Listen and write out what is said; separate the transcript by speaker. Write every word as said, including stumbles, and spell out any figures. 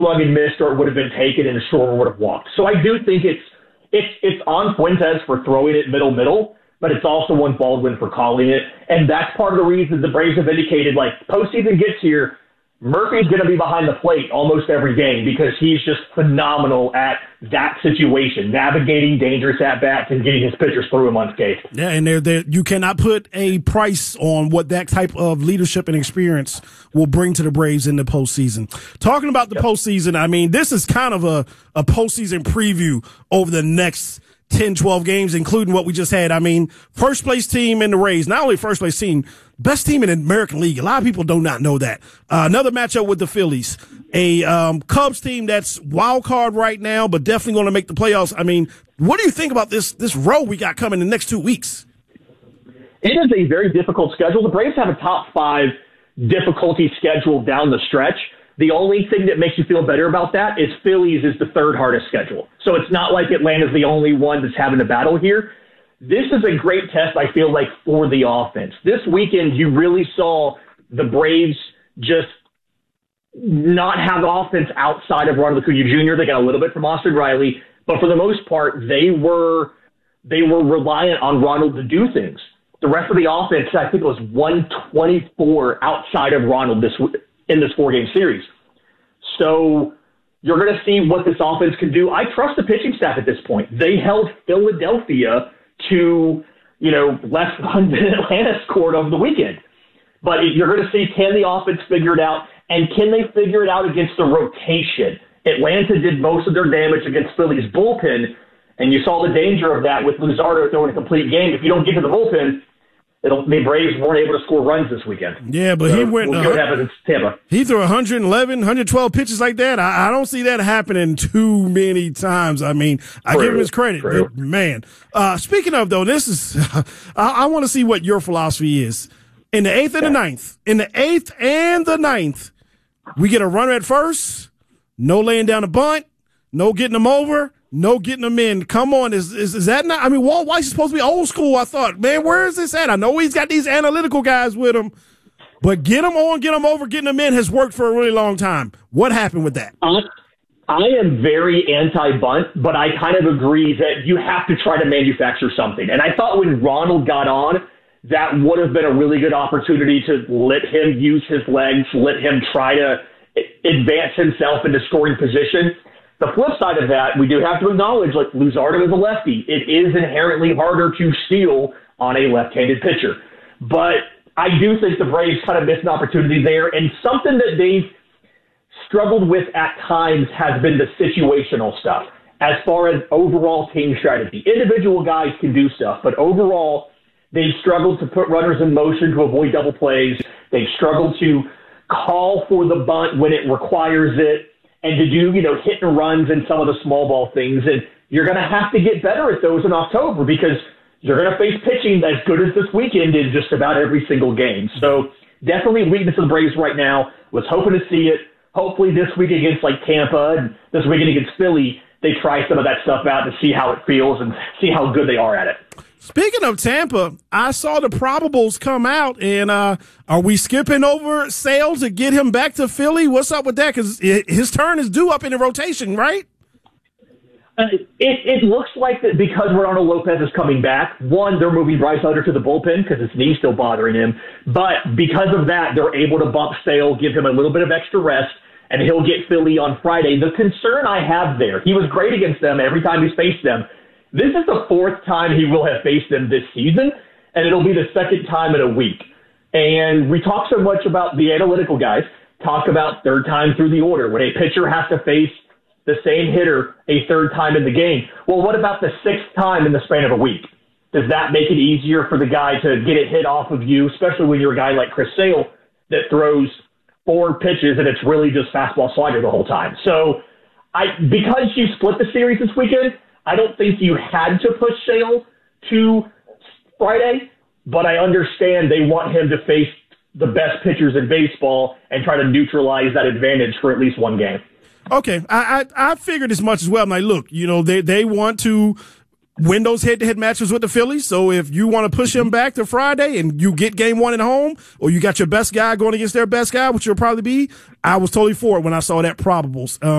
Speaker 1: slug and missed, or it would have been taken and the shorter would have walked. So I do think it's it's it's on Fuentes for throwing it middle middle, but it's also on Baldwin for calling it, and that's part of the reason the Braves have indicated, like, postseason gets here, Murphy's going to be behind the plate almost every game because he's just phenomenal at that situation, navigating dangerous at-bats and getting his pitchers through him unscathed.
Speaker 2: Yeah, and they're, they're, you cannot put a price on what that type of leadership and experience will bring to the Braves in the postseason. Talking about the yep. postseason, I mean, this is kind of a, a postseason preview over the next ten, twelve games, including what we just had. I mean, first place team in the Rays, not only first place team, best team in the American League. A lot of people do not know that. Uh, another matchup with the Phillies, a um, Cubs team that's wild card right now, but definitely going to make the playoffs. I mean, what do you think about this this row we got coming in the next two weeks?
Speaker 1: It is a very difficult schedule. The Braves have a top five difficulty schedule down the stretch. The only thing that makes you feel better about that is Phillies is the third hardest schedule. So it's not like Atlanta's the only one that's having a battle here. This is a great test, I feel like, for the offense. This weekend, you really saw the Braves just not have offense outside of Ronald Acuna Junior They got a little bit from Austin Riley, but for the most part, they were they were reliant on Ronald to do things. The rest of the offense, I think it was one twenty-four outside of Ronald this in this four-game series. So you're going to see what this offense can do. I trust the pitching staff at this point. They held Philadelphia to, you know, less than Atlanta scored over the weekend. But you're going to see, can the offense figure it out, and can they figure it out against the rotation? Atlanta did most of their damage against Philly's bullpen, and you saw the danger of that with Luzardo throwing a complete game. If you don't get to the bullpen, it'll, the Braves weren't able to score runs this weekend.
Speaker 2: Yeah, but so he went.
Speaker 1: We'll see what happens in Tampa.
Speaker 2: He threw one eleven, one twelve pitches like that. I, I don't see that happening too many times. I mean, I
Speaker 1: True.
Speaker 2: give him his credit,
Speaker 1: True.
Speaker 2: but man. Uh, speaking of though, this is. I, I want to see what your philosophy is in the eighth and the ninth. In the eighth and the ninth, we get a runner at first. No laying down a bunt. No getting them over. No getting them in. Come on, is, is is that not? I mean, Walt Weiss is supposed to be old school. I thought, man, where is this at? I know he's got these analytical guys with him, but get them on, get them over, getting them in has worked for a really long time. What happened with that?
Speaker 1: Uh, I am very anti-bunt, but I kind of agree that you have to try to manufacture something. And I thought when Ronald got on, that would have been a really good opportunity to let him use his legs, let him try to advance himself into scoring position. The flip side of that, we do have to acknowledge, like, Luzardo is a lefty. It is inherently harder to steal on a left-handed pitcher. But I do think the Braves kind of missed an opportunity there, and something that they've struggled with at times has been the situational stuff as far as overall team strategy. Individual guys can do stuff, but overall they've struggled to put runners in motion to avoid double plays. They've struggled to call for the bunt when it requires it, and to do, you know, hit and runs and some of the small ball things. And you're going to have to get better at those in October because you're going to face pitching as good as this weekend in just about every single game. So definitely weakness of the Braves right now. Was hoping to see it. Hopefully this week against like Tampa and this weekend against Philly, they try some of that stuff out to see how it feels and see how good they are at it.
Speaker 2: Speaking of Tampa, I saw the probables come out, and uh, are we skipping over Sale to get him back to Philly? What's up with that? Because his turn is due up in the rotation, right?
Speaker 1: Uh, it, it looks like that because Ronaldo Lopez is coming back. One, they're moving Bryce Hunter to the bullpen because his knee's still bothering him. But because of that, they're able to bump Sale, give him a little bit of extra rest, and he'll get Philly on Friday. The concern I have there, he was great against them every time he's faced them. This is the fourth time he will have faced them this season, and it'll be the second time in a week. And we talk so much about the analytical guys, talk about third time through the order, when a pitcher has to face the same hitter a third time in the game. Well, what about the sixth time in the span of a week? Does that make it easier for the guy to get it hit off of you, especially when you're a guy like Chris Sale that throws four pitches and it's really just fastball slider the whole time? So I because you split the series this weekend, I don't think you had to push Sale to Friday, but I understand they want him to face the best pitchers in baseball and try to neutralize that advantage for at least one game.
Speaker 2: Okay, I I, I figured as much as well. I'm like, look, you know, they, they want to win those head-to-head matches with the Phillies. So if you want to push him back to Friday and you get game one at home, or you got your best guy going against their best guy, which will probably be, I was totally for it when I saw that probables. Um,